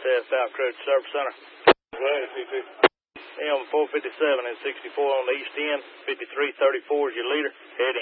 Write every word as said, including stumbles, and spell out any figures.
Test out, Crude Service Center. Right, C T. M four fifty-seven and sixty-four on the east end. fifty-three thirty-four is your leader. Head in.